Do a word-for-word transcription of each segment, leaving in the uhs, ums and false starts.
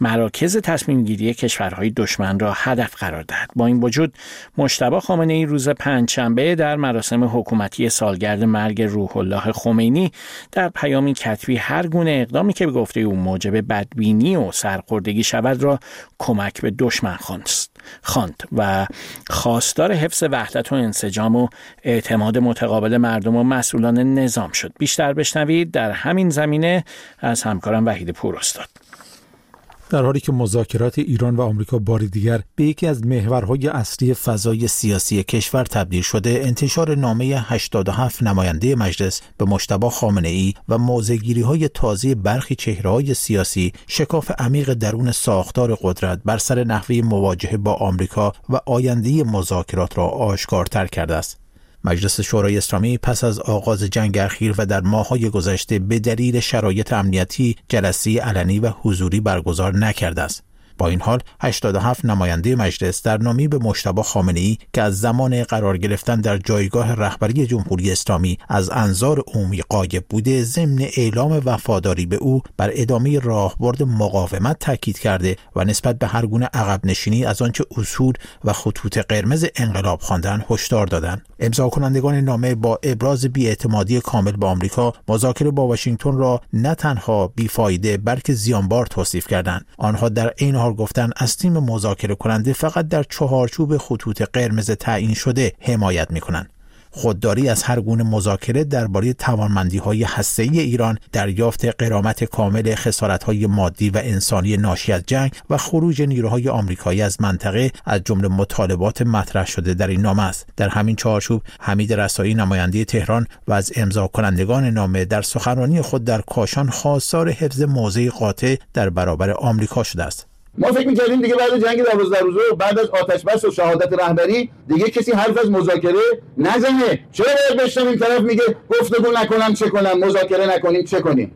مراکز تصمیم گیری کشورهای دشمن را هدف قرار دهد. با این وجود مجتبی خامنه‌ای روز پنجشنبه در مراسم حکومتی سالگرد مرگ روح الله خمینی در پیامی کتبی هر گونه اقدامی که به گفته او موجب بدبینی و سرخوردگی شود را کمک به دشمن خواند و خواستار حفظ وحدت و انسجام و اعتماد متقابل مردم و مسئولان نظام شد. بیشتر بشنوید در همین زمینه از همکارم وحید پوراستاد. در حالی که مذاکرات ایران و آمریکا باری دیگر به یکی از محورهای اصلی فضای سیاسی کشور تبدیل شده، انتشار نامه هشتاد و هفت نماینده مجلس به مجتبی خامنه‌ای و موضع‌گیری‌های تازه برخی چهره‌های سیاسی شکاف عمیق درون ساختار قدرت بر سر نحوه مواجهه با آمریکا و آینده مذاکرات را آشکارتر کرده است. مجلس شورای اسلامی پس از آغاز جنگ اخیر و در ماه‌های گذشته به دلیل شرایط امنیتی جلسه علنی و حضوری برگزار نکرده است. با این حال هشتاد و هفت نماینده مجلس در نامه‌ای به مجتبی خامنه‌ای که از زمان قرار گرفتن در جایگاه رهبری جمهوری اسلامی از انظار عمومی غایب بوده، ضمن اعلام وفاداری به او بر ادامه راهبرد مقاومت تاکید کرده و نسبت به هر گونه عقب نشینی از آنچه اصول و خطوط قرمز انقلاب خواندند هشدار دادند. امضا کنندگان نامه با ابراز بی‌اعتمادی کامل به آمریکا، مذاکره با واشنگتن را نه تنها بیفایده بلکه زیانبار توصیف کردند. آنها در این حال گفتن از تیم مذاکره کننده فقط در چهارچوب خطوط قرمز تعیین شده حمایت می‌کنند. خودداری از هر گونه مذاکره درباره توانمندی‌های هسته‌ای ایران، دریافت غرامت کامل خسارت‌های مادی و انسانی ناشی از جنگ و خروج نیروهای آمریکایی از منطقه از جمله مطالبات مطرح شده در این نامه است. در همین چارچوب حمید رسایی نماینده تهران و از امضا کنندگان نامه در سخنرانی خود در کاشان خواستار حفظ موضع قاطع در برابر آمریکا شده است. ما فکر می‌کردیم دیگه بعد جنگ دوازده روزه و بعد از آتش بس و شهادت رهبری دیگه کسی حرف از مذاکره نزنه. چرا باید بشنم این طرف میگه گفتگو نکنم چه کنم، مذاکره نکنیم چه کنیم؟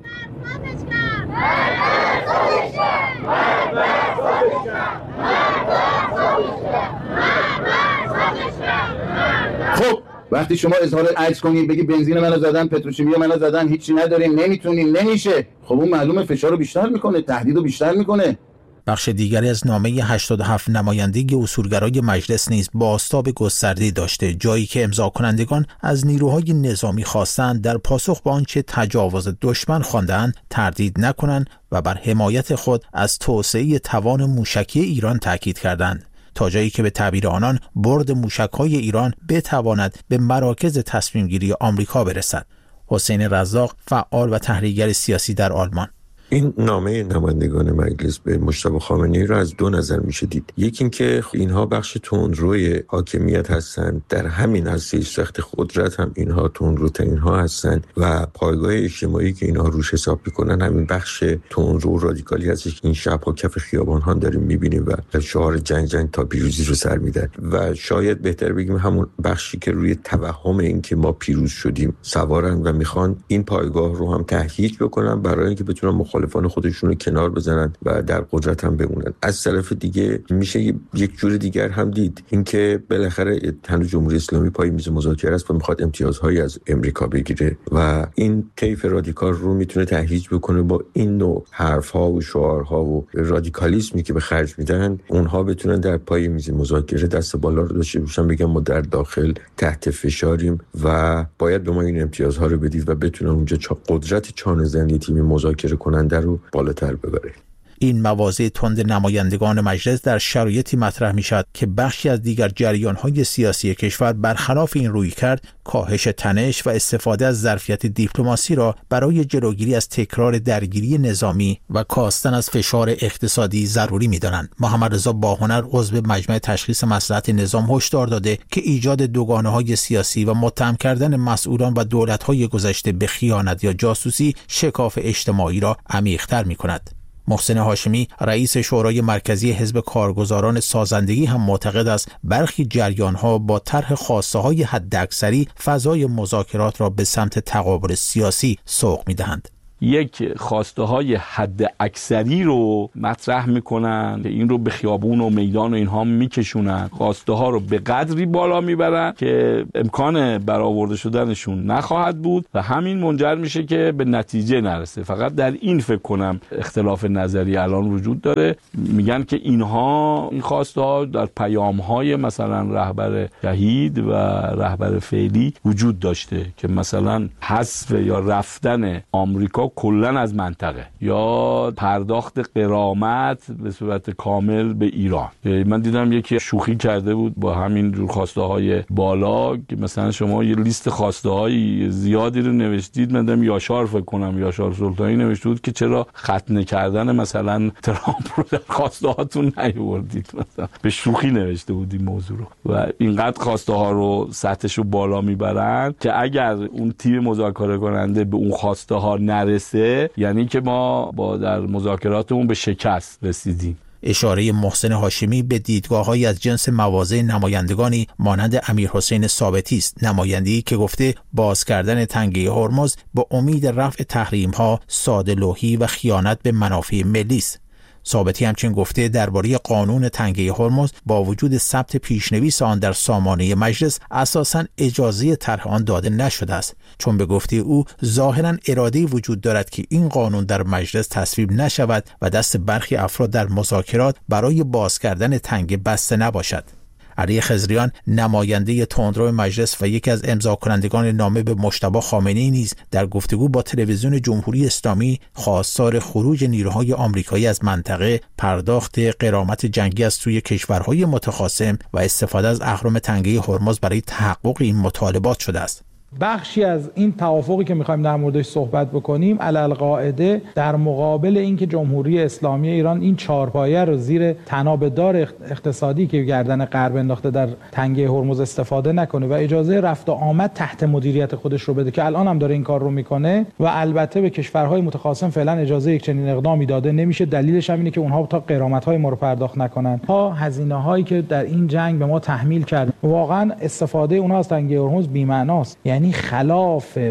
خب وقتی شما اظهار عجز کنی بگی بنزین منو زدن، پتروشیمی منو زدن، هیچی نداریم، نمیتونیم، نمیشه، خب اون معلومه فشار رو بیشتر میکنه، تهدید رو بیشتر میکنه. بخش دیگری از نامه هشتاد و هفت نمایندگی اصولگرای مجلس نیز بازتاب گسترده‌ای داشته، جایی که امضا کنندگان از نیروهای نظامی خواستند در پاسخ به آنچه تجاوز دشمن خواندند تردید نکنند و بر حمایت خود از توسعه توان موشکی ایران تاکید کردند، تا جایی که به تعبیر آنان برد موشک‌های ایران بتواند به مراکز تصمیم گیری آمریکا برسد. حسین رزاق، فعال و تحلیلگر سیاسی در آلمان: این نامه نمایندگان مجلس به مجتبی خامنه‌ای را از دو نظر میشه دید. یکی این که اینها بخش تندروی حاکمیت هستند، در همین هسته سخت قدرت هم اینها تندروترین ها هستند و پایگاه اجتماعی که اینها روش حساب میکنن همین بخش تندرو و رادیکالی هستش که این شب‌ها کف خیابان ها داریم میبینیم و شعار جنگ جنگ تا پیروزی رو سر میدن و شاید بهتر بگیم همون بخشی که روی توهم این که ما پیروز شدیم سوارن و میخوان این پایگاه رو هم تهییج بکنن برای اینکه بتونن مخالفان خودشون رو کنار بزنن و در قدرت هم بمونن. از طرف دیگه میشه یک جور دیگر هم دید، اینکه بالاخره هنوز جمهوری اسلامی پای میز مذاکره است و میخواد امتیازهایی از امریکا بگیره و این طیف رادیکال رو میتونه تهییج بکنه با این نوع حرفها و شعارها و رادیکالیسمی که به خرج میدن، اونها بتونن در پای میز مذاکره دست بالا رو داشته باشن، بگن ما در داخل تحت فشاریم و باید به ما این امتیازها رو بدید و بتونن اونجا قدرت چانه زنی تیم مذاکره کننده رو بالاتر ببره. این مواضع تند نمایندگان مجلس در شرایطی مطرح می شد که بخشی از دیگر جریان‌های سیاسی کشور برخلاف این رویکرد کاهش تنش و استفاده از ظرفیت دیپلماسی را برای جلوگیری از تکرار درگیری نظامی و کاستن از فشار اقتصادی ضروری می دانند. محمد رضا باهنر عضو مجمع تشخیص مصلحت نظام هشدار داده که ایجاد دوگانه‌های سیاسی و متهم کردن مسئولان و دولت‌های گذشته به خیانت یا جاسوسی شکاف اجتماعی را عمیق‌تر می کند. محسن هاشمی، رئیس شورای مرکزی حزب کارگزاران سازندگی هم معتقد است برخی جریان‌ها با طرح خواسته‌های حداکثری فضای مذاکرات را به سمت تقابل سیاسی سوق می‌دهند. یک خواسته های حد اکثری رو مطرح میکنن، این رو به خیابون و میدان و اینها میکشونن، خواسته ها رو به قدری بالا میبرن که امکان برآورده شدنشون نخواهد بود و همین منجر میشه که به نتیجه نرسه. فقط در این فکر کنم اختلاف نظری الان وجود داره. میگن که اینها این خواسته ها در پیام های مثلا رهبر شهید و رهبر فعلی وجود داشته که مثلا حذف یا رفتن آمریکا کلا از منطقه یا پرداخت غرامت به صورت کامل به ایران. من دیدم یکی شوخی کرده بود با همین جور خواسته های بالا که مثلا شما یه لیست خواسته های زیادی رو نوشتید، من دیدم یاشار فکر کنم یاشار سلطانی نوشته بود که چرا ختنه کردن مثلا ترامپ رو در خواسته هاتون نیاوردید، مثلا به شوخی نوشته بود این موضوع رو. و اینقدر خواسته ها رو سطحش رو بالا میبرن که اگر اون تیم مذاکره کننده به اون خواسته ها نرسه یعنی که ما با در مذاکراتمون به شکست رسیدیم. اشاره محسن هاشمی به دیدگاه‌هایی از جنس مواضع نمایندگانی مانند امیرحسین ثابتی است، نماینده‌ای که گفته باز کردن تنگه هرمز با امید رفع تحریم‌ها ساده‌لوحی و خیانت به منافع ملی است. ثابتی همچنین گفته درباره قانون تنگه هرمز با وجود ثبت پیشنویس آن در سامانه مجلس اساساً اجازه طرح آن داده نشده است، چون به گفته او ظاهراً اراده‌ای وجود دارد که این قانون در مجلس تصویب نشود و دست برخی افراد در مذاکرات برای باز کردن تنگه بسته نباشد. علی خضریان نماینده تندرو مجلس و یکی از امضا کنندگان نامه به مجتبی خامنه‌ای نیز در گفتگو با تلویزیون جمهوری اسلامی خواستار خروج نیروهای آمریکایی از منطقه، پرداخت غرامت جنگی از سوی کشورهای متخاصم و استفاده از اهرم تنگه هرمز برای تحقق این مطالبات شده است. بخشی از این توافقی که می‌خوایم در موردش صحبت بکنیم علالقاعده در مقابل اینکه جمهوری اسلامی ایران این چهارپایه رو زیر تنابدار اقتصادی که گردن غرب انداخته در تنگه هرمز استفاده نکنه و اجازه رفت و آمد تحت مدیریت خودش رو بده که الان هم داره این کار رو میکنه و البته به کشورهای متخاصم فعلا اجازه یک چنین اقدامی داده نمیشه. دلیلش هم اینه که اونها تا غرامت‌های ما رو پرداخت نکنن، تا هزینه‌هایی که در این جنگ به ما تحمیل کردن. واقعا استفاده اونها از تنگه هرمز بی‌معناست، یعنی خلاف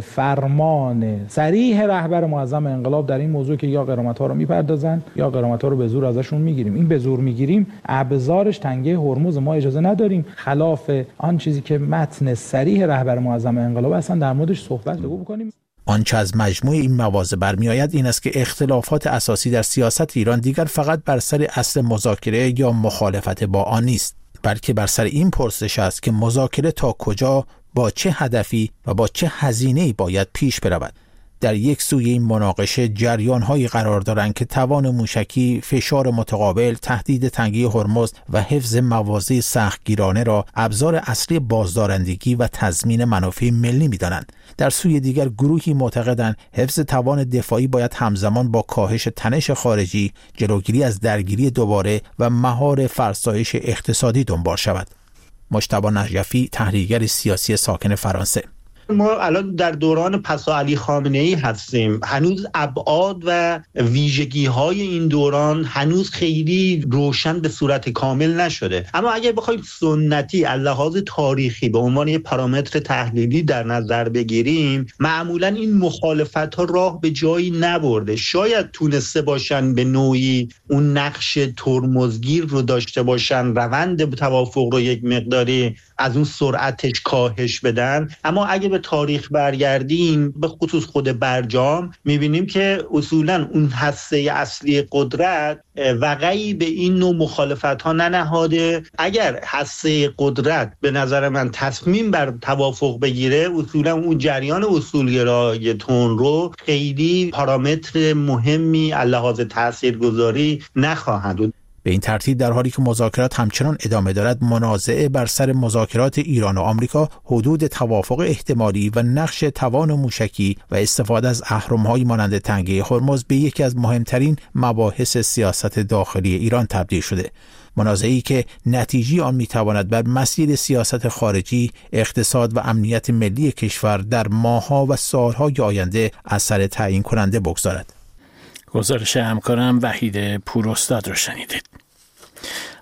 فرمان صریح رهبر معظم انقلاب در این موضوع که یا غرامت‌ها رو میپردازن یا غرامت‌ها رو به زور ازشون میگیریم. این به زور میگیریم ابزارش تنگه هرمز، ما اجازه نداریم خلاف آن چیزی که متن صریح رهبر معظم انقلاب اصلا در موردش صحبت بکنیم. آنچه از مجموع این مواضع برمی‌آید این است که اختلافات اساسی در سیاست ایران دیگر فقط بر سر اصل مذاکره یا مخالفت با آن نیست، بلکه بر سر این پرسش است که مذاکره تا کجا، با چه هدفی و با چه هزینه‌ای باید پیش برود. در یک سوی این مناقشه جریان‌هایی قرار دارند که توان موشکی، فشار متقابل، تهدید تنگه هرمز و حفظ مواضع سختگیرانه را ابزار اصلی بازدارندگی و تضمین منافع ملی می‌دانند. در سوی دیگر گروهی معتقدند حفظ توان دفاعی باید همزمان با کاهش تنش خارجی، جلوگیری از درگیری دوباره و مهار فرسایش اقتصادی دنبال شود. مجتبی نجفی، تحلیلگر سیاسی ساکن فرانسه: ما الان در دوران پسا علی خامنه‌ای هستیم. هنوز ابعاد و ویژگی‌های این دوران هنوز خیلی روشن به صورت کامل نشده. اما اگر بخوایم سنتی از لحاظ تاریخی به عنوان یک پارامتر تحلیلی در نظر بگیریم، معمولاً این مخالفت‌ها راه به جایی نبرده. شاید تونسته باشن به نوعی اون نقش ترمزگیر رو داشته باشن، روند توافق رو یک مقداری از اون سرعتش کاهش بدن. اما اگه به تاریخ برگردیم، به خصوص خود برجام، میبینیم که اصولاً اون هسته اصلی قدرت وقعی به این نوع مخالفت ها ننهاده. اگر هسته قدرت به نظر من تصمیم بر توافق بگیره، اصولاً اون جریان اصولگرای تندرو خیلی پارامتر مهمی از لحاظ تاثیرگذاری نخواهد بود. به این ترتیب در حالی که مذاکرات همچنان ادامه دارد، منازعه بر سر مذاکرات ایران و آمریکا، حدود توافق احتمالی و نقش توان موشکی و استفاده از اهرم‌های مانند تنگه هرمز به یکی از مهمترین مباحث سیاست داخلی ایران تبدیل شده. منازعه‌ای که نتیجه آن میتواند بر مسیر سیاست خارجی، اقتصاد و امنیت ملی کشور در ماه‌ها و سال‌های آینده اثر تعیین کننده بگذارد. گزارش همکارم وحید پوراستاد رو شنیدید.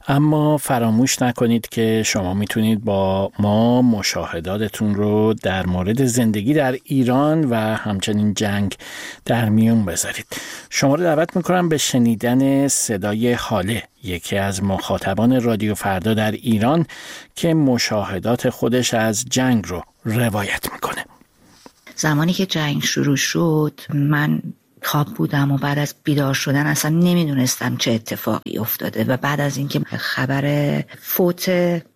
اما فراموش نکنید که شما میتونید با ما مشاهداتتون رو در مورد زندگی در ایران و همچنین جنگ در میون بذارید. شما رو دعوت میکنم به شنیدن صدای هاله، یکی از مخاطبان رادیو فردا در ایران که مشاهدات خودش از جنگ رو روایت میکنه. زمانی که جنگ شروع شد من خواب بودم و بعد از بیدار شدن اصلا نمیدونستم چه اتفاقی افتاده و بعد از اینکه خبر فوت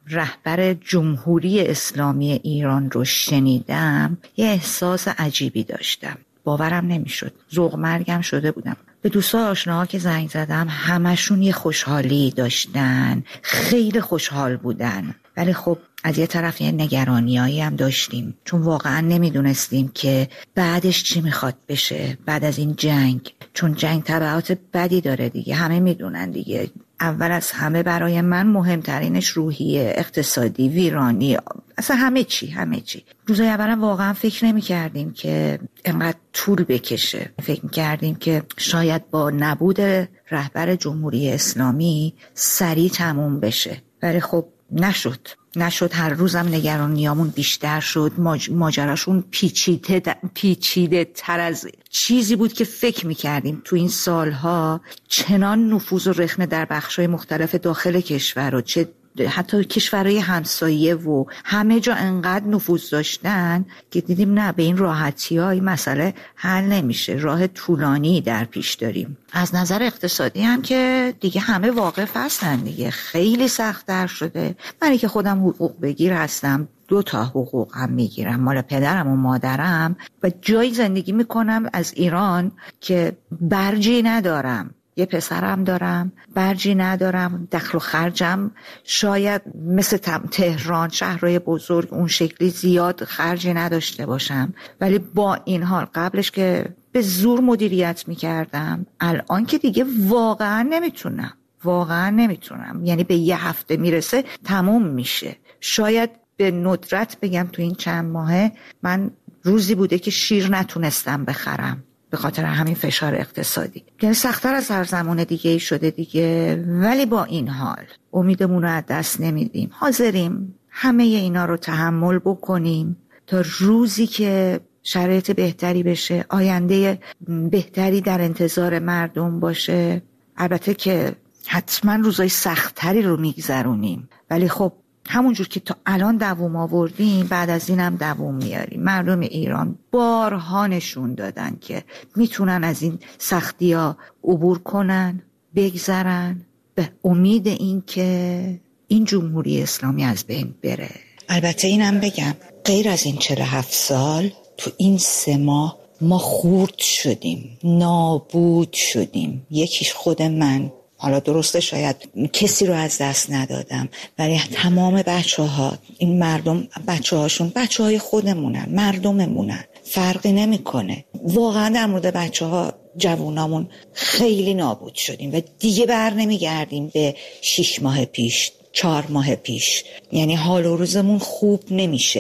رهبر جمهوری اسلامی ایران رو شنیدم یه احساس عجیبی داشتم، باورم نمیشد. ذوق مرگم شده بودم. به دوستا آشناها که زنگ زدم همشون یه خوشحالی داشتن، خیلی خوشحال بودن، ولی خب از یه طرف یه نگرانیایی هم داشتیم چون واقعا نمیدونستیم که بعدش چی میخواد بشه بعد از این جنگ، چون جنگ تبعات بدی داره دیگه، همه میدونن دیگه. اول از همه برای من مهمترینش روحیه، اقتصادی، ویرانی، اصلا همه چی همه چی. روزای اولم واقعا فکر نمی کردیم که اینقدر طول بکشه. فکر می کردیم که شاید با نبود رهبر جمهوری اسلامی سریع تموم بشه، ولی خب نشد نشد هر روزم نگرانیامون بیشتر شد. ماج... ماجراشون پیچیده د... پیچیده تر از چیزی بود که فکر میکردیم. تو این سالها چنان نفوذ و رخنه در بخشای مختلف داخل کشور و چه حتی کشورهای همسایه و همه جا انقدر نفوذ داشتن که دیدیم نه، به این راحتی ها این مسئله حل نمیشه، راه طولانی در پیش داریم. از نظر اقتصادی هم که دیگه همه واقف هستن دیگه، خیلی سخت‌تر شده. منی که خودم حقوق بگیر هستم، دو تا حقوق هم میگیرم، مال پدرم و مادرم، و جایی زندگی میکنم از ایران که برجی ندارم. یه پسرم دارم، برجی ندارم، دخل و خرجم شاید مثل تهران شهرهای بزرگ اون شکلی زیاد خرجی نداشته باشم، ولی با این حال قبلش که به زور مدیریت میکردم، الان که دیگه واقعا نمیتونم واقعا نمیتونم یعنی به یه هفته میرسه تموم میشه. شاید به ندرت بگم تو این چند ماهه من روزی بوده که شیر نتونستم بخرم به خاطر همین فشار اقتصادی. یعنی سخت‌تر از هر زمان دیگه ای شده دیگه، ولی با این حال امیدمون رو از دست نمیدیم. حاضریم همه اینا رو تحمل بکنیم تا روزی که شرایط بهتری بشه، آینده بهتری در انتظار مردم باشه. البته که حتما روزای سخت‌تری رو میگذرونیم، ولی خب همونجور که تا الان دوام آوردیم بعد از اینم دوام میاریم. مردم ایران بارها نشون دادن که میتونن از این سختی ها عبور کنن، بگذرن، به امید این که این جمهوری اسلامی از بین بره. البته اینم بگم غیر از این چهل و هفت سال تو این سه ماه ما خورد شدیم، نابود شدیم. یکیش خود من، حالا درسته شاید کسی رو از دست ندادم، ولی تمام بچه ها، این مردم بچه هاشون بچه های خودمونن، مردممونن، فرقی نمی کنه. واقعا در مورد بچه ها جوونامون خیلی نابود شدیم و دیگه بر نمی گردیم به شش ماه پیش، چهار ماه پیش. یعنی حال و روزمون خوب نمیشه.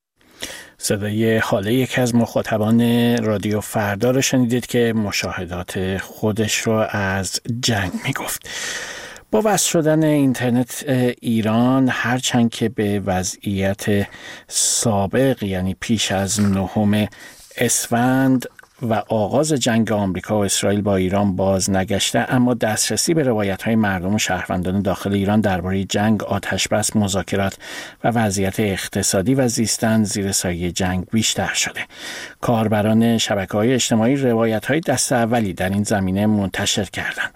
صدای حاله یکی از مخاطبان رادیو فردا رو شنیدید که مشاهدات خودش رو از جنگ میگفت. با وصل شدن اینترنت ایران، هرچند که به وضعیت سابق یعنی پیش از نهم اسفند و آغاز جنگ آمریکا و اسرائیل با ایران باز نگشته، اما دسترسی به روایت‌های مردم و شهروندان داخل ایران درباره جنگ، آتش‌بس، مذاکرات و وضعیت اقتصادی و زیستن زیر سایه جنگ بیشتر شده. کاربران شبکه‌های اجتماعی روایت‌های دست اولی در این زمینه منتشر کردند.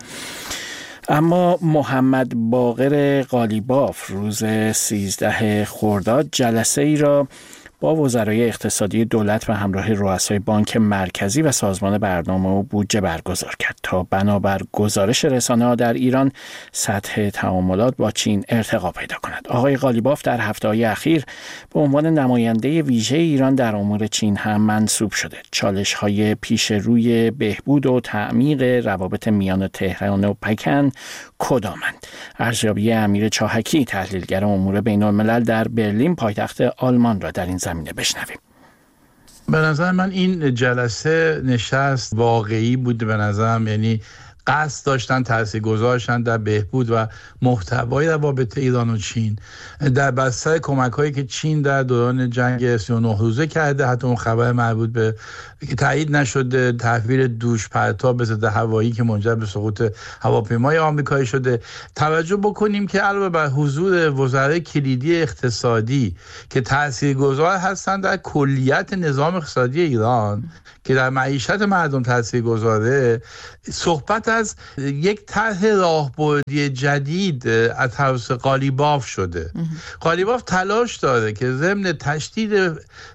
اما محمد باقر قالیباف روز سیزده خرداد جلسه ای را با وزرای اقتصادی دولت و همراه رؤسای بانک مرکزی و سازمان برنامه و بودجه برگزار کرد تا بنابر گزارش رسانه‌ها در ایران سطح تعاملات با چین ارتقا پیدا کند. آقای قالیباف در هفته‌های اخیر به عنوان نماینده ویژه ایران در امور چین هم منصوب شده. چالش‌های پیش روی بهبود و تعمیق روابط میان تهران و پکن کدامند؟ ارزیابی امیر چاهکی، تحلیلگر امور بین‌الملل در برلین پایتخت آلمان را در این زمینه بشنویم. به نظر من این جلسه نشست واقعی بود. به نظرم یعنی قصد داشتن تاثیرگذارشن در بهبود و محتوای روابط ایران و چین در بستر کمک‌هایی که چین در دوران جنگ سی و نه روزه کرده. حتی اون خبر مربوط به که تایید نشده تحویل دوش پرتاب ضد هوایی که منجر به سقوط هواپیمای آمریکایی شده. توجه بکنیم که علاوه بر حضور وزرای کلیدی اقتصادی که تاثیرگذار هستند در کلیت نظام اقتصادی ایران که در معیشت مردم تاثیرگذاره، صحبت از یک طرح راهبردی جدید از طرف قالیباف شده. قالیباف تلاش داره که ضمن تشدید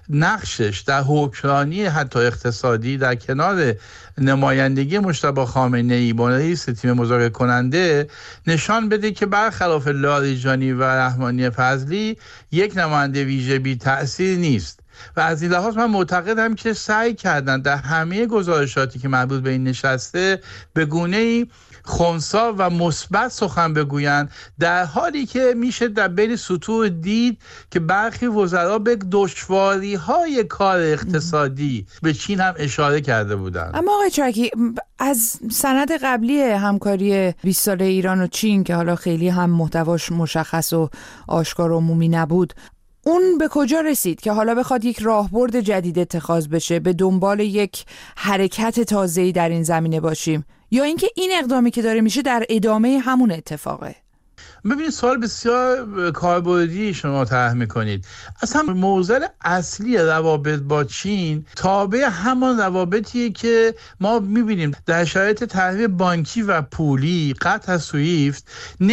نقشش در حکمرانی حتی اقتصادی در کنار نمایندگی مجتبی خامنه‌ای به رئیس تیم مذاکره کننده نشان بده که برخلاف لاریجانی و رحمانی فضلی یک نماینده ویژه بی تأثیر نیست. و از این لحاظ من معتقدم که سعی کردن در همه گزارشاتی که مربوط به این نشسته به گونه‌ای خنثی و مثبت سخن بگویند، در حالی که میشه در بین سطور دید که برخی وزرا به دشواری‌های کار اقتصادی به چین هم اشاره کرده بودند. اما آقای چرکی، از سند قبلی همکاری بیست ساله ایران و چین که حالا خیلی هم محتواش مشخص و آشکار و عمومی نبود، اون به کجا رسید که حالا بخواد یک راهبرد جدید اتخاذ بشه، به دنبال یک حرکت تازه‌ای در این زمینه باشیم، یا اینکه این اقدامی که داره میشه در ادامه همون اتفاقه؟ ببینید سوال بسیار کاربردی شما طرح میکنید. اصلا موضوع اصلی روابط با چین تابع همان روابطیه که ما میبینیم در شرایط تحریم بانکی و پولی. قطع سویفت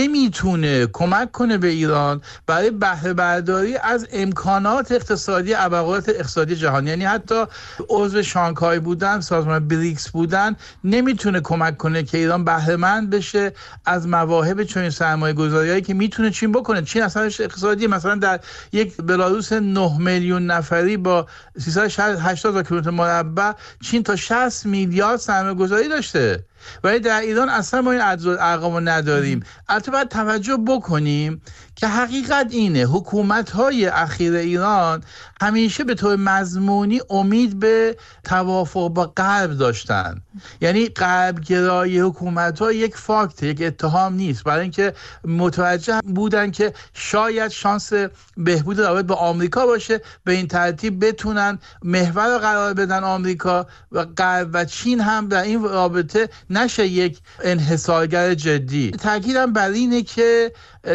نمیتونه کمک کنه به ایران برای بهره برداری از امکانات اقتصادی ابرقدرت اقتصادی جهانی، یعنی حتی عضو شانگهای بودن، سازمان بریکس بودن، نمیتونه کمک کنه که ایران بهره مند بشه از مواهب چنین سرمایه‌گذاری که میتونه چین بکنه. چین اصلا اقتصادی مثلا در یک بلاروس نه میلیون نفری با سیصد و هشتاد هزار کیلومتر مربع چین تا شصت میلیارد سرمایه‌گذاری داشته، ولی در ایران اصلا ما این ارقامو نداریم. البته باید توجه بکنیم که حقیقت اینه حکومت‌های اخیر ایران همیشه به طور مضمونی امید به توافق با غرب داشتن. یعنی غرب گرایی حکومت‌ها یک فاکت، یک اتهام نیست، برای اینکه متوجه بودن که شاید شانس بهبود روابط با آمریکا باشه، به این ترتیب بتونن محور رو قرار بدن آمریکا و غرب و چین هم در این رابطه نشه یک انحصارگر جدی. تاکیدم بر اینه که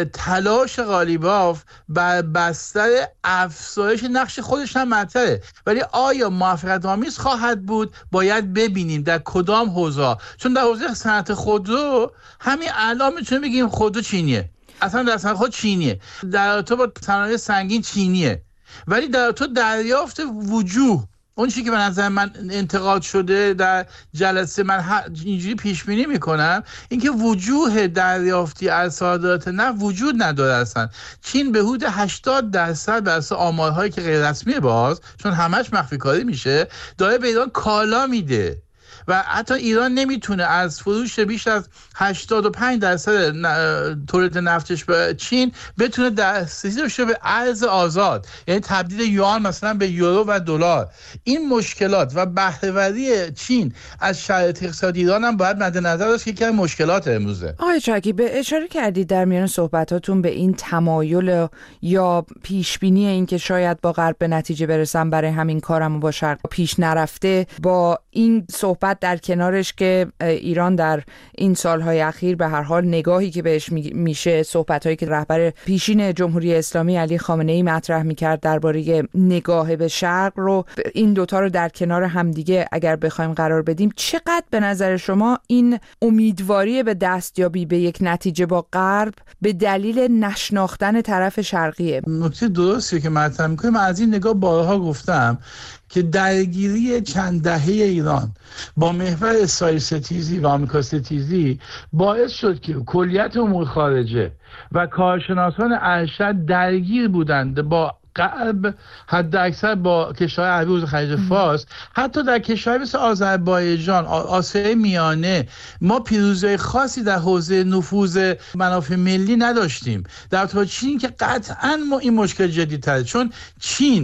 تلاش قالیباف بر بستر افزایش نقش خودش هم مطرحه، ولی آیا موفقیت آمیز خواهد بود باید ببینیم در کدام حوزه. چون در حوزه صنعت خودرو همین الان میتونیم بگیم خودرو چینیه، اصلا در صنعت خود چینیه، در تو با صنایع سنگین چینیه، ولی در تو دریافت وجوه اون چیزی که به نظر من انتقاد شده در جلسه، من اینجوری پیش بینی میکنم اینکه وجوه دریافتی از صادرات نفت وجود نداره. اصلا چین به حدود هشتاد درصد بر اساس آمارهایی که غیر رسمی باز، چون همش مخفی کاری میشه، داره به ایران کالا میده و حتی ایران نمیتونه از فروش بیش از هشتاد و پنج درصد تولید نفتش به چین بتونه دسترسی داشته به ارز آزاد، یعنی تبدیل یوان مثلا به یورو و دلار. این مشکلات و بهره‌وری چین از شرایط اقتصادی ایران هم باید مد نظر داشت که یکی از مشکلات امروزه. آقای چرکی، به اشاره کردید در میان صحبتاتون به این تمایل یا پیش بینی این که شاید با غرب به نتیجه برسن، برای همین کارم با شرق پیش نرفته، با این صحبت در کنارش که ایران در این سالهای اخیر به هر حال نگاهی که بهش میشه، صحبت‌هایی که رهبر پیشین جمهوری اسلامی علی خامنه‌ای مطرح میکرد درباره نگاه به شرق رو، این دوتا رو در کنار همدیگه اگر بخوایم قرار بدیم، چقدر به نظر شما این امیدواری به دستیابی به یک نتیجه با غرب به دلیل نشناختن طرف شرقیه؟ نکته درستیه که مطرح میکنیم. من از این نگاه بارها گفتم که درگیری چند دهه ایران با محور اسرائیل ستیزی و آمریکا ستیزی باعث شد که کلیت امور خارجه و کارشناسان ارشد درگیر بودند با غرب، حد اکثر با کشورهای عربی حوزه خلیج فارس، حتی در کشورهای مثل آذربایجان، آسیای میانه ما پیروزی خاصی در حوزه نفوذ منافع ملی نداشتیم. در تو چین که قطعاً ما این مشکل جدی‌تره، چون چین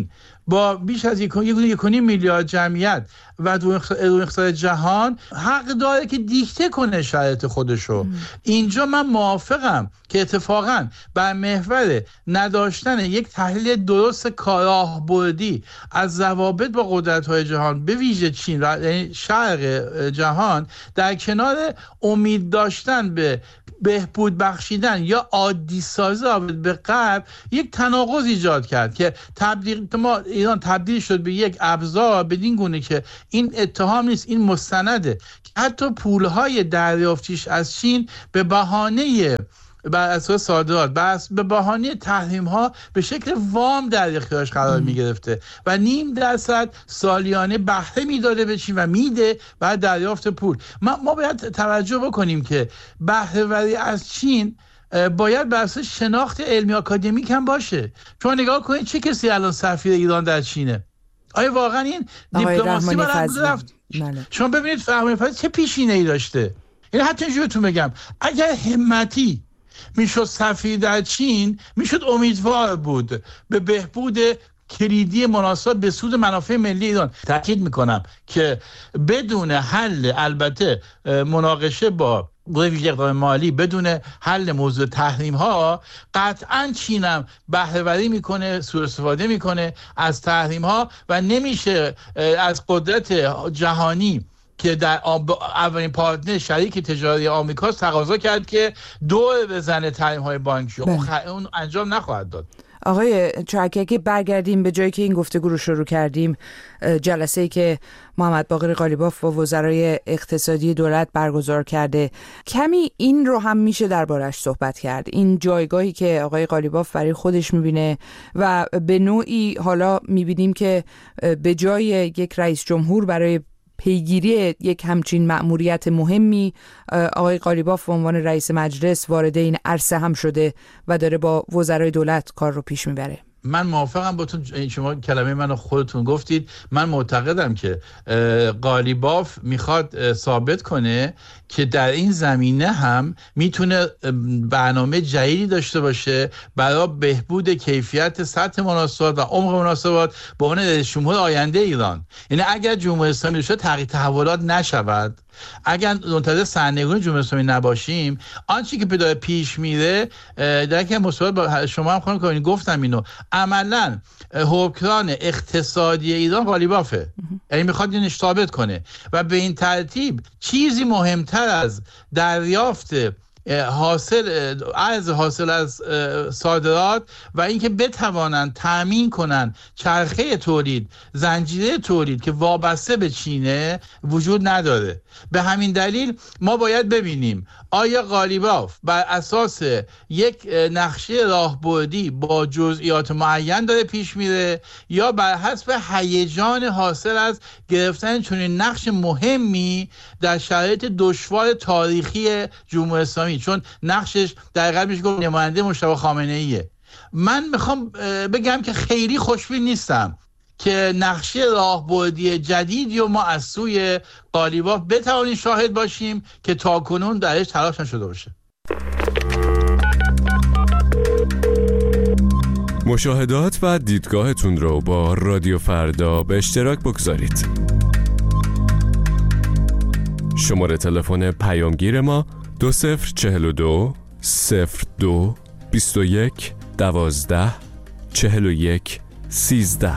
با بیش از یک و نیم میلیارد جمعیت و دو اقتصاد جهان حق داره که دیکته کنه شرایط خودشو. اینجا من موافقم که اتفاقا بر محور نداشتن یک تحلیل درست کارآهبردی از ضوابط با قدرت‌های جهان به ویژه چین و شرق جهان، در کنار امید داشتن به بهبود بخشیدن یا عادی سازی به غرب، یک تناقض ایجاد کرد که تبدیل ما ایران تبدیل شد به یک ابزار بدین گونه که این اتهام نیست، این مستنده که حتی پولهای دریافتیش از چین به بهانه بر اساس صادرات بس به بهانه تحریم ها به شکل وام در اختیارش قرار می گرفته و نیم درصد سالیانه بهره میداده به چین و میده بعد دریافت پول. ما, ما باید توجه بکنیم که بهره وری از چین باید بر اساس شناخت علمی آکادمیک هم باشه. چون نگاه کنید چه کسی الان سفیر ایران در چینه؟ آیا واقعا این دیپلماسی باید رفت؟ شما ببینید فرمانده فضلی چه پیشینه ای داشته. این حتی اینجورتون بگم اگر همتی میشد سفیر در چین، میشد امیدوار بود به بهبود کلیدی مناسب به سود منافع ملی ایران. تاکید میکنم که بدون حل، البته مناقشه با ویژه اقدام مالی، بدون حل موضوع تحریم ها، قطعا چینم بهره وری میکنه، سوء استفاده میکنه از تحریم ها و نمیشه از قدرت جهانی که در اولین پارتنر شریک تجاری آمریکا تقاضا کرد که دور بزنه تحریم‌های بانکی. اون, خ... اون انجام نخواهد داد. آقای چاکی، اگه برگردیم به جایی که این گفتگو رو شروع کردیم، جلسه‌ای که محمد باقر قالیباف با وزرای اقتصادی دولت برگزار کرده، کمی این رو هم میشه دربارش صحبت کرد، این جایگاهی که آقای قالیباف برای خودش میبینه و به نوعی حالا میبینیم که به جای یک رئیس جمهور برای پیگیری یک همچین مأموریت مهمی، آقای قالیباف به عنوان رئیس مجلس وارد این عرصه هم شده و داره با وزرای دولت کار رو پیش میبره. من موافقم با تو، شما کلمه منو خودتون گفتید. من معتقدم که قالیباف میخواد ثابت کنه که در این زمینه هم میتونه برنامه جدیدی داشته باشه برای بهبود کیفیت سطح مناسبات و عمق مناسبات به عنوان رئیس جمهور آینده ایران. یعنی اگر جمهوری اسلامی شد تغییر تحولات نشود، اگر منتظر سرنگونی جمهوری اسلامی نباشیم، آنچه که پیدا پیش میره در که مصاحبه با شما هم خانم کنید گفتم اینو، عملاً حکمران اقتصادی ایران قالیبافه. یعنی میخواد اینو ثابت کنه و به این ترتیب چیزی مهمتر از دریافت حاصل از حاصل از صادرات و اینکه بتوانند تامین کنند چرخه تولید، زنجیره تولید که وابسته به چینه وجود نداره. به همین دلیل ما باید ببینیم آیا قالیباف بر اساس یک نقشه راهبردی با جزئیات معین داره پیش میره یا بر حسب هیجان حاصل از گرفتن چنین نقش مهمی در شرایط دشوار تاریخی جمهوری اسلامی، چون نقشش در حقیقت میشه گفت نماینده مجتبی خامنه ایه. من میخوام بگم که خیلی خوشبین نیستم که نقشه راهبردی جدیدی و ما از سوی قالیباف بتوانیم شاهد باشیم که تاکنون درش تلاش نشده باشه. مشاهدات و دیدگاهتون رو با رادیو فردا به اشتراک بگذارید. شماره تلفن پیامگیر ما دو صفر چهل و دو صفر دو بیست و یک دوازده چهل و یک سیزده.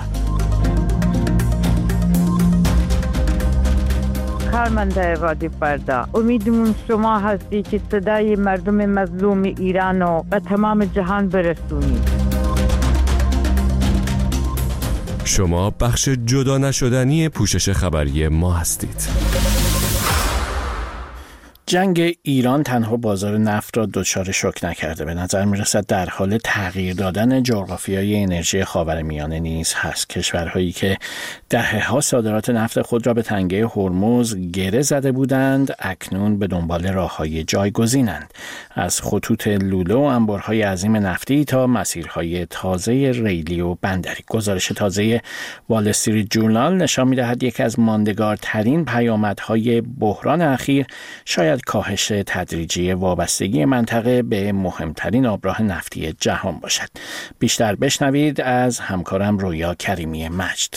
کارمنده رادیو فردا، امیدمون شما هستی که صدای مردم مظلوم ایران رو به تمام جهان برسونید. شما بخش جدا نشدنی پوشش خبری ما هستید. جنگ ایران تنها بازار نفت را دچار شوک نکرده، به نظر می‌رسد در حال تغییر دادن جغرافیای انرژی خاورمیانه نیز هست. کشورهایی که دهه‌ها صادرات نفت خود را به تنگه هرمز گره زده بودند اکنون به دنبال راه‌های جایگزینند، از خطوط لوله و انبارهای عظیم نفتی تا مسیرهای تازه ریلی و بندری. گزارش تازه وال استریت جورنال نشان می‌دهد یکی از ماندگارترین پیامدهای بحران اخیر شاید کاهش تدریجی وابستگی منطقه به مهمترین آبراه نفتی جهان باشد. بیشتر بشنوید از همکارم رویا کریمی مجد.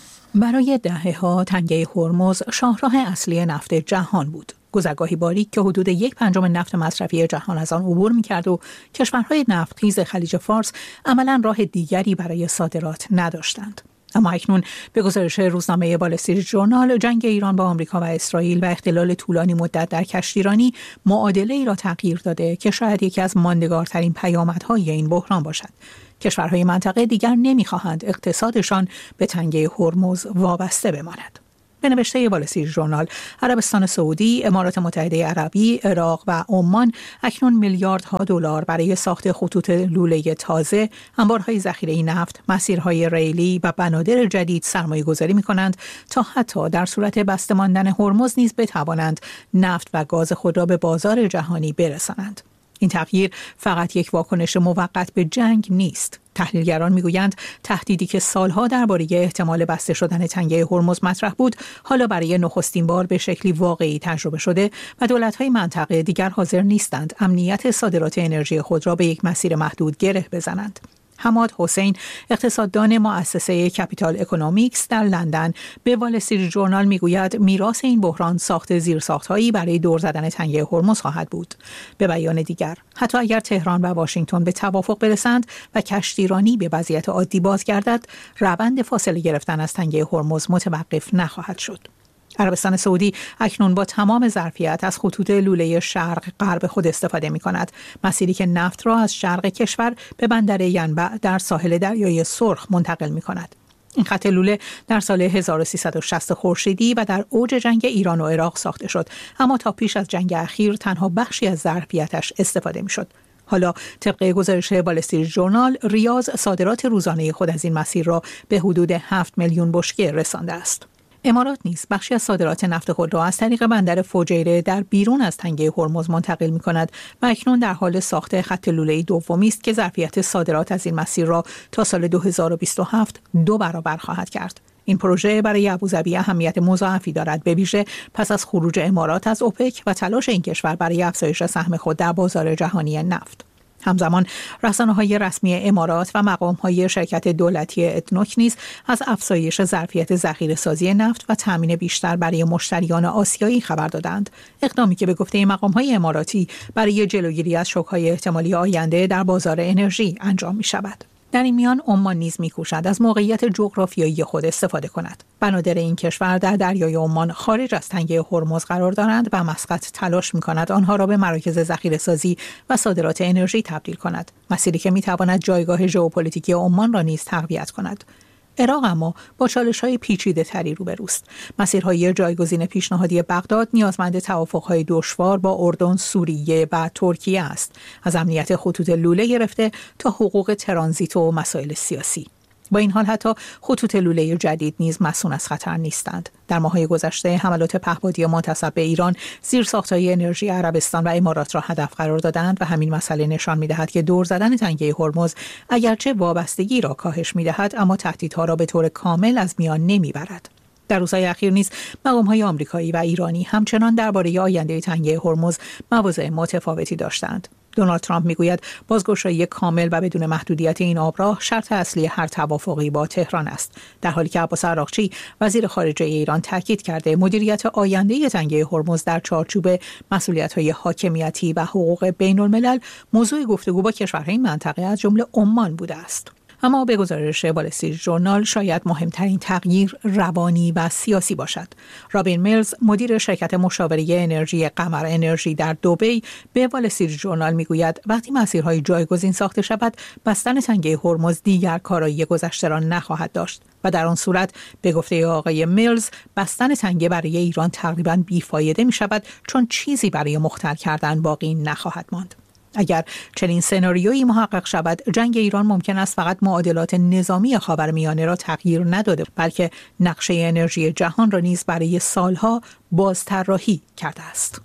برای دهه‌ها تنگه هرمز شاهراه اصلی نفت جهان بود. گذرگاهی باریک که حدود یک پنجم نفت مصرفی جهان از آن عبور می‌کرد و کشورهای نفتخیز خلیج فارس عملاً راه دیگری برای صادرات نداشتند. اما اکنون به گزارش روزنامه وال استریت ژورنال، جنگ ایران با آمریکا و اسرائیل و اختلال طولانی مدت در کشتیرانی معادله ای را تغییر داده که شاید یکی از ماندگارترین پیامدهای این بحران باشد. کشورهای منطقه دیگر نمی‌خواهند اقتصادشان به تنگه هرمز وابسته بماند. به نوشته وال استریت ژورنال، عربستان سعودی، امارات متحده عربی، عراق و عمان اکنون میلیاردها دلار برای ساخت خطوط لوله تازه، انبارهای ذخیره نفت، مسیرهای ریلی و بنادر جدید سرمایه‌گذاری می‌کنند تا حتی در صورت بسته ماندن هرمز نیز بتوانند نفت و گاز خود را به بازار جهانی برسانند. این تغییر فقط یک واکنش موقت به جنگ نیست. تحلیلگران میگویند تهدیدی که سالها درباره احتمال بسته شدن تنگه هرمز مطرح بود، حالا برای نخستین بار به شکلی واقعی تجربه شده و دولت‌های منطقه دیگر حاضر نیستند امنیت صادرات انرژی خود را به یک مسیر محدود گره بزنند. حماد حسین، اقتصاددان مؤسسه کپیتال اکونومیکس در لندن، به وال استریت ژورنال میگوید میراث این بحران ساخت زیرساخت‌هایی برای دور زدن تنگه هرمز خواهد بود. به بیان دیگر، حتی اگر تهران و واشنگتن به توافق برسند و کشتیرانی به وضعیت عادی بازگردد، روند فاصله گرفتن از تنگه هرمز متوقف نخواهد شد. عربستان سعودی اکنون با تمام ظرفیت از خطوط لوله شرق غرب خود استفاده می کند، مسیری که نفت را از شرق کشور به بندر ینبع در ساحل دریای سرخ منتقل می کند. این خط لوله در سال هزار و سیصد و شصت خورشیدی و در اوج جنگ ایران و عراق ساخته شد، اما تا پیش از جنگ اخیر تنها بخشی از ظرفیتش استفاده می شد. حالا طبق گزارش وال استریت ژورنال، ریاض صادرات روزانه خود از این مسیر را به حدود هفت میلیون بشکه رسانده است. امارات نیز بخشی از صادرات نفت خود را از طریق بندر فجیره در بیرون از تنگه هرمز منتقل می کند و اکنون در حال ساخت خط لوله دومی است که ظرفیت صادرات از این مسیر را تا سال دو هزار و بیست و هفت دو برابر خواهد کرد. این پروژه برای ابوظبی اهمیت مضاعفی دارد، به ویژه پس از خروج امارات از اوپک و تلاش این کشور برای افزایش سهم خود در بازار جهانی نفت. همزمان رسانه‌های رسمی امارات و مقام‌های شرکت دولتی ادنوک نیز از افزایش ظرفیت ذخیره‌سازی نفت و تامین بیشتر برای مشتریان آسیایی خبر دادند، اقدامی که به گفته مقام‌های اماراتی برای جلوگیری از شوک‌های احتمالی آینده در بازار انرژی انجام می‌شود. در این میان عمان نیز می‌کوشد از موقعیت جغرافیایی خود استفاده کند. بنادر این کشور در دریای عمان خارج از تنگه هرمز قرار دارند و مسقط تلاش می‌کند آنها را به مراکز ذخیره‌سازی و صادرات انرژی تبدیل کند، مسیری که می‌تواند جایگاه ژئوپلیتیکی عمان را نیز تقویت کند. عراق اما با چالش‌های پیچیده‌تری روبروست. مسیرهای جایگزین پیشنهادی بغداد نیازمند توافق‌های دشوار با اردن، سوریه و ترکیه است، از امنیت خطوط لوله گرفته تا حقوق ترانزیت و مسائل سیاسی. با این حال حتی خطوط لوله جدید نیز مصون از خطر نیستند. در ماه‌های گذشته حملات پهپادی منتسب به ایران زیرساخت‌های انرژی عربستان و امارات را هدف قرار دادند و همین مسئله نشان می‌دهد که دور زدن تنگه هرمز اگرچه وابستگی را کاهش می‌دهد، اما تهدیدها را به طور کامل از میان نمی‌برد. در روزهای اخیر نیز مقام‌های آمریکایی و ایرانی همچنان درباره آینده تنگه هرمز مواضع متفاوتی داشتند. دونالد ترامپ میگوید بازگشایی کامل و بدون محدودیت این آبراه شرط اصلی هر توافقی با تهران است، در حالی که عباس عراقچی وزیر خارجه ایران تاکید کرده مدیریت آینده تنگه هرمز در چارچوب مسئولیت‌های حاکمیتی و حقوق بین‌الملل موضوع گفتگو با کشورهای منطقه از جمله عمان بوده است. اما به گزارش وال استریت ژورنال شاید مهمترین تغییر روانی و سیاسی باشد. رابین میلز، مدیر شرکت مشاوره انرژی قمر انرژی در دبی، به وال استریت ژورنال میگوید وقتی مسیرهای جایگزین ساخته شود، بستن تنگه هرمز دیگر کارایی گذشته را نخواهد داشت و در آن صورت به گفته آقای میلز بستن تنگه برای ایران تقریباً بیفایده می شود، چون چیزی برای مختل کردن باقی نخواهد ماند. اگر چنین سناریویی محقق شود، جنگ ایران ممکن است فقط معادلات نظامی خاورمیانه را تغییر نداده، بلکه نقشه انرژی جهان را نیز برای سالها بازطراحی کرده است.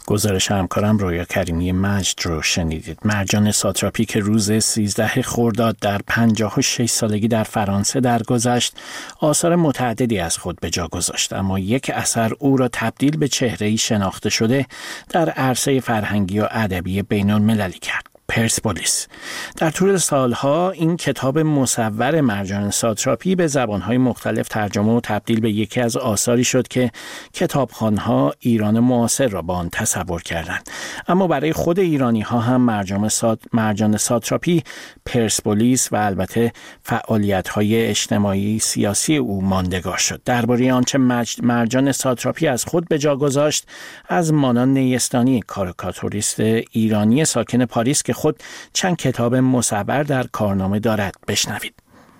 گزارش همکارم رویا کریمی مجد رو شنیدید. مرجان ساتراپی که روز سیزده خرداد در پنجاه و شش سالگی در فرانسه درگذشت، آثار متعددی از خود به جا گذاشت، اما یک اثر او را تبدیل به چهره‌ای شناخته شده در عرصه فرهنگی و ادبی بین‌المللی کرد. پرسپولیس. در طول سالها این کتاب مصور مرجان ساتراپی به زبانهای مختلف ترجمه و تبدیل به یکی از آثاری شد که کتابخوان‌ها ایران معاصر را با آن تصور کردند. اما برای خود ایرانی‌ها هم مرجان سات... مرجان ساتراپی، پرسپولیس و البته فعالیت‌های اجتماعی سیاسی او ماندگار شد. درباره آنچه مجد... مرجان ساتراپی از خود به جا گذاشت از مانان نیستانی، کاریکاتوریست ایرانی ساکن پاریس که خود چند کتاب مصور در کارنامه دارد، بشنوید.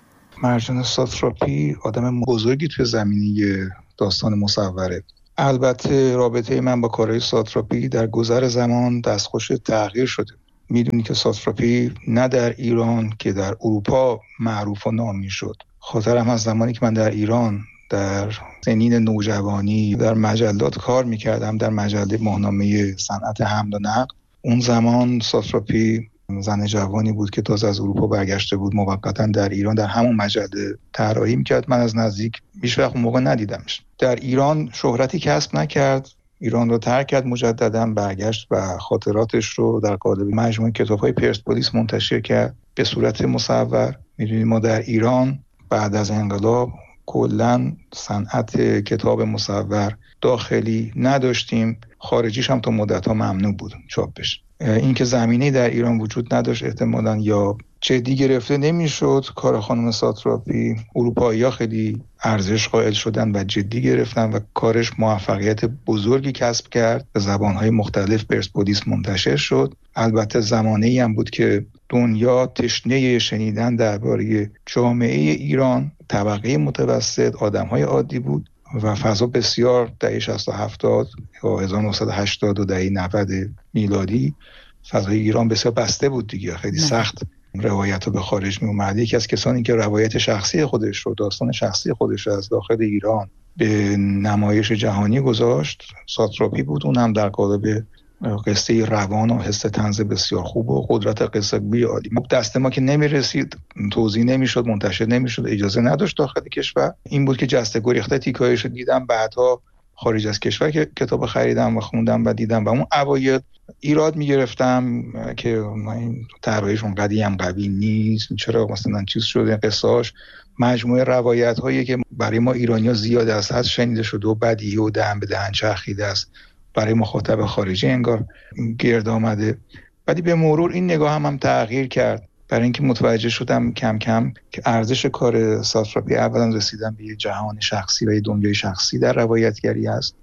مرجان ساتراپی آدم بزرگی توی زمینه داستان مصوره. البته رابطه من با کارهای ساتراپی در گذر زمان دستخوش تغییر شده. میدونی که ساتراپی نه در ایران که در اروپا معروف و نامی شد. خاطرم از زمانی که من در ایران در سنین نوجوانی در مجلات کار میکردم، در مجله ماهنامه صنعت حمل و نقل. اون زمان ساتراپی زن جوانی بود که تازه از اروپا برگشته بود، موقتا در ایران در همون مجله طراحی میکرد. من از نزدیک هیچ وقت اون موقع ندیدمش. در ایران شهرتی کسب نکرد، ایران رو ترک کرد، مجددا برگشت و خاطراتش رو در قالب مجموعه کتاب‌های پرسپولیس منتشر کرد به صورت مصور. میدونید ما در ایران بعد از انقلاب کلاً صنعت کتاب مصور داخلی نداشتیم، خارجیش هم تا مدت‌ها ممنوع بود چاپش. این که زمینه در ایران وجود نداشت، احتمالاً یا جدی گرفته نمیشد کار خانم ساتراپی. اروپایی‌ها خیلی ارزش قائل شدن و جدی گرفتن و کارش موفقیت بزرگی کسب کرد. به زبان‌های مختلف پرسپولیس منتشر شد. البته زمانه‌ای هم بود که دنیا تشنه شنیدن درباره جامعه ایران، طبقه متوسط، آدم‌های عادی بود و فضا بسیار دهه شصت و هفتاد یا هزار و نهصد و هشتاد و دهه نود میلادی فضای ایران بسیار بسته بود دیگه. خیلی نه. سخت روایت رو به خارج می اومد. یکی از کسانی که روایت شخصی خودش رو، داستان شخصی خودش رو از داخل ایران به نمایش جهانی گذاشت ساتراپی بود. اون هم در قالب قصه روان و حس طنز بسیار خوب و قدرت قصه گویی عالی. دست ما که نمیرسید، توزیع نمیشد، منتشر نمیشد، اجازه نداشت داخل کشور. این بود که جسته گریخته تیکایش دیدم، بعدها خارج از کشور که کتاب خریدم و خوندم و دیدم و اون اوایل ایراد میگرفتم که این طراحیشون قدی هم قوی نیست، چرا مثلا چیز شده قصه‌اش مجموعه روایت هایی که برای ما ایرانی‌ها زیاد از حد شنیده شده و بدیهی و دهن به دهن چرخیده است، برای مخاطب خارجی انگار گرد آمده. بعدی به مرور این نگاه هم, هم تغییر کرد، برای اینکه متوجه شدم کم کم که ارزش کار ساتراپی اولا رسیدن به یه جهان شخصی و یه دنیای شخصی در روایتگری است.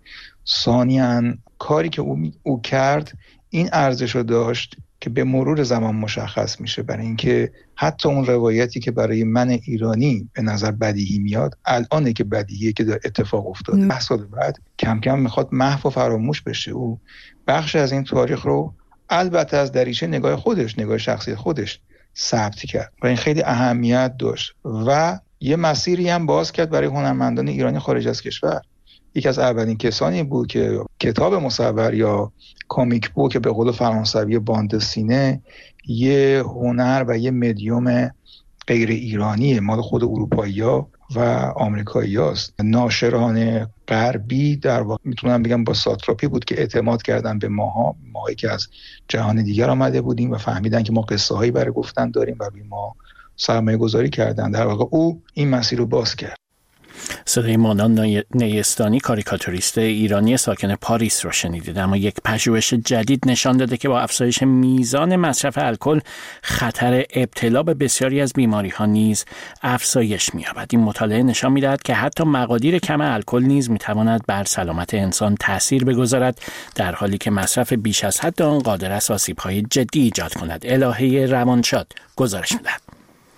ثانیاً کاری که او, او کرد این ارزش رو داشت که به مرور زمان مشخص میشه، برای اینکه حتی اون روایتی که برای من ایرانی به نظر بدیهی میاد، الانه که بدیهیه که در اتفاق افتاده. ده سال بعد کم کم میخواد محو و فراموش بشه. او بخش از این تاریخ رو البته از دریچه نگاه خودش، نگاه شخصی خودش ثبت کرد و این خیلی اهمیت داشت و یه مسیری هم باز کرد برای هنرمندان ایرانی خارج از کشور. یکی از اولین کسانی بود که کتاب مصور یا کامیک بوک به قول فرانسوی باند سینه یه هنر و یه مدیوم غیر ایرانیه، مال خود اروپایی‌ها و آمریکایی‌هاست. ناشران غربی در واقع میتونم بگم با ساتراپی بود که اعتماد کردن به ماها، ماهایی که از جهان دیگر آمده بودیم و فهمیدن که ما قصه هایی برای گفتن داریم و به ما سرمایه گذاری کردن. در واقع او این مسیر رو باز کرد. صدای مانان نیستانی، کاریکاتوریست ایرانی ساکن پاریس رو شنیدید. اما یک پژوهش جدید نشان داده که با افزایش میزان مصرف الکل خطر ابتلا به بسیاری از بیماری‌ها نیز افزایش می‌یابد. این مطالعه نشان می‌دهد که حتی مقادیر کم الکل نیز می‌تواند بر سلامت انسان تأثیر بگذارد، در حالی که مصرف بیش از حد آن قادر است آسیب‌های جدی ایجاد کند. الهه روانشاد گزارش می‌دهد.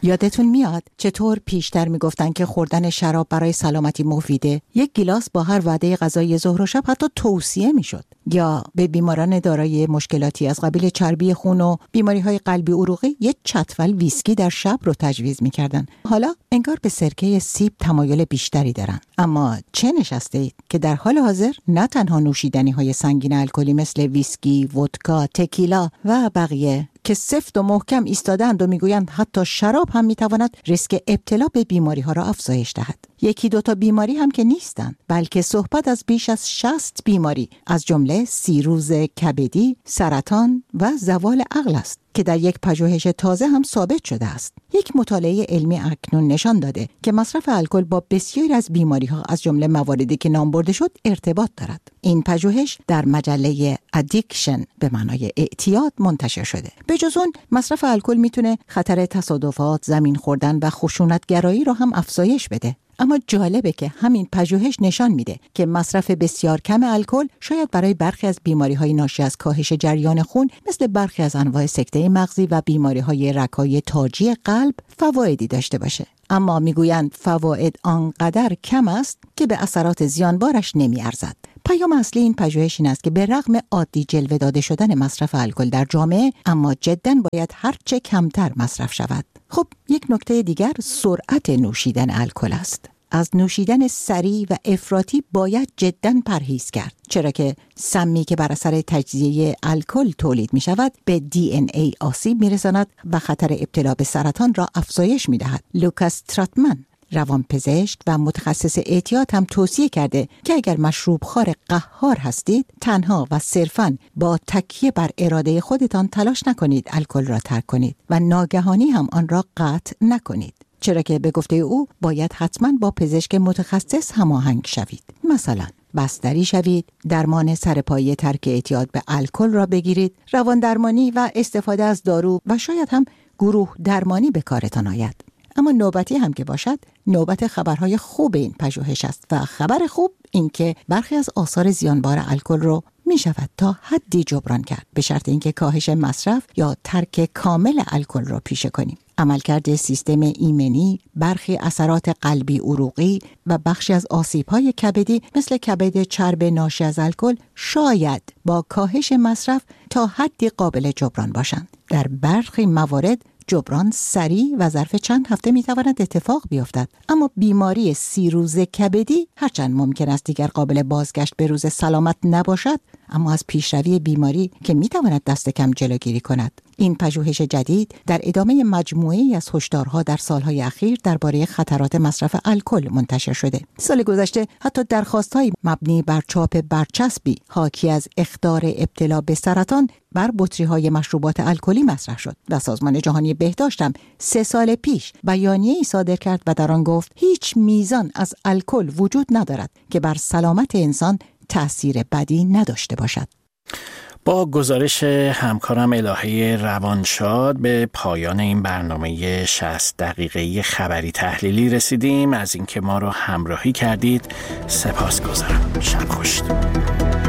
یادتون میاد چطور پیشتر میگفتن که خوردن شراب برای سلامتی مفیده؟ یک گیلاس با هر وعده غذای ظهر و شب حتی توصیه میشد. یا به بیماران دارای مشکلاتی از قبیل چربی خون و بیماری‌های قلبی عروقی یک چتول ویسکی در شب رو تجویز میکردن. حالا انگار به سرکه سیب تمایل بیشتری دارن. اما چه نشسته اید که در حال حاضر نه تنها نوشیدنی‌های سنگین الکلی مثل ویسکی، ودکا، تکیلا و بقیه که سفت و محکم ایستادند و میگویند حتی شراب هم میتواند ریسک ابتلا به بیماری ها را افزایش دهد. یکی دو تا بیماری هم که نیستند، بلکه صحبت از بیش از شصت بیماری از جمله سیروز کبدی، سرطان و زوال عقل است که در یک پژوهش تازه هم ثابت شده است. یک مطالعه علمی اکنون نشان داده که مصرف الکل با بسیاری از بیماری‌ها از جمله مواردی که نام برده شد ارتباط دارد. این پژوهش در مجله ادیکشن به معنای اعتیاد منتشر شده. به جز اون مصرف الکل میتونه خطر تصادفات، زمین خوردن و خشونتگرایی را هم افزایش بده. اما جالبه که همین پژوهش نشان میده که مصرف بسیار کم الکل شاید برای برخی از بیماری‌های ناشی از کاهش جریان خون مثل برخی از انواع سکته مغزی و بیماری‌های رگ‌های تاجی قلب فوایدی داشته باشه. اما میگویند فواید آنقدر کم است که به اثرات زیانبارش نمیارزد. پیام اصلی این پژوهش این است که به رغم عادی جلوه داده شدن مصرف الکل در جامعه، اما جداً باید هرچه کمتر مصرف شود. خب یک نکته دیگر سرعت نوشیدن الکل است. از نوشیدن سریع و افراطی باید جداً پرهیز کرد، چرا که سمی که بر اثر تجزیه الکل تولید می شود به دی ان ای آسیب می رساند و خطر ابتلا به سرطان را افزایش می دهد. لوکاس تراتمن روانپزشک و متخصص اعتیاد هم توصیه کرده که اگر مشروب خوار قهار هستید، تنها و صرفاً با تکیه بر اراده خودتان تلاش نکنید الکل را ترک کنید و ناگهانی هم آن را قطع نکنید، چرا که به گفته او باید حتما با پزشک متخصص هماهنگ شوید. مثلا بستری شوید، درمان سرپایی ترک اعتیاد به الکل را بگیرید، روان درمانی و استفاده از دارو و شاید هم گروه درمانی به کارتان آید. اما نوبتی هم که باشد، نوبت خبرهای خوب این پژوهش است و خبر خوب این که برخی از آثار زیانبار الکل رو می شود تا حدی جبران کرد، به شرط اینکه کاهش مصرف یا ترک کامل الکل را پیشه کنیم. عملکرد سیستم ایمنی، برخی اثرات قلبی عروقی و بخشی از آسیب‌های کبدی مثل کبد چرب ناشی از الکل شاید با کاهش مصرف تا حدی قابل جبران باشند. در برخی موارد جبران سریع و ظرف چند هفته میتواند اتفاق بیفتد، اما بیماری سیروز کبدی هرچند ممکن است دیگر قابل بازگشت به روز سلامت نباشد، اما از پیشروی بیماری که میتواند دست کم جلوگیری کند. این پژوهش جدید در ادامه مجموعه‌ای از هشدارها در سالهای اخیر درباره خطرات مصرف الکل منتشر شده. سال گذشته حتی درخواست‌های مبنی بر چاپ برچسبی حاکی از اخطار ابتلا به سرطان بر بطری‌های مشروبات الکلی مطرح شد و سازمان جهانی بهداشت هم سه سال پیش بیانیه‌ای صادر کرد و در آن گفت هیچ میزان از الکل وجود ندارد که بر سلامت انسان تأثیر بدی نداشته باشد. با گزارش همکارم الهه روانشاد به پایان این برنامه شصت دقیقه‌ای خبری تحلیلی رسیدیم. از اینکه ما رو همراهی کردید سپاسگزارم. شب خوش.